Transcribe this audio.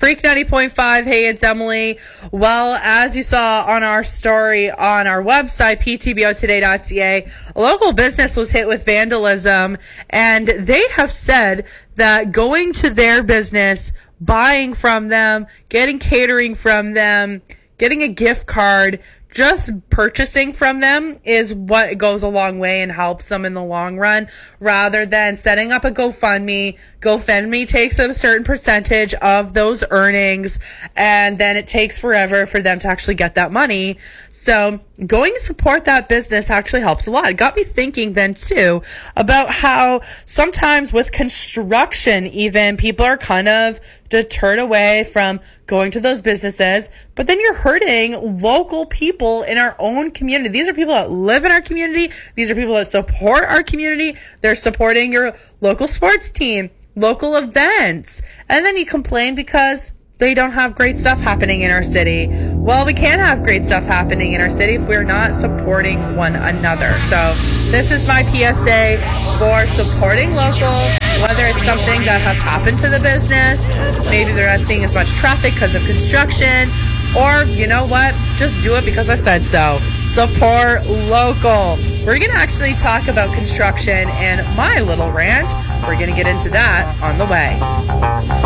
Freak 90.5. Hey, it's Emily. Well, as you saw on our story on our website, ptbotoday.ca, a local business was hit with vandalism, and they have said that going to their business, buying from them, getting catering from them, getting a gift card, just purchasing from them is what goes a long way and helps them in the long run, rather than setting up a GoFundMe. GoFundMe takes a certain percentage of those earnings, and then it takes forever for them to actually get that money. So going to support that business actually helps a lot. It got me thinking then too about how sometimes with construction, even people are kind of deterred away from going to those businesses, but then you're hurting local people in our own community. These are people that live in our community. These are people that support our community. They're supporting your local sports team, local events, and then you complain because they don't have great stuff happening in our city. Well, we can't have great stuff happening in our city if we're not supporting one another. So this is my PSA for supporting local, whether it's something that has happened to the business, maybe they're not seeing as much traffic because of construction, or you know what, just do it because I said so. Support local. We're going to actually talk about construction and my little rant. We're going to get into that on the way.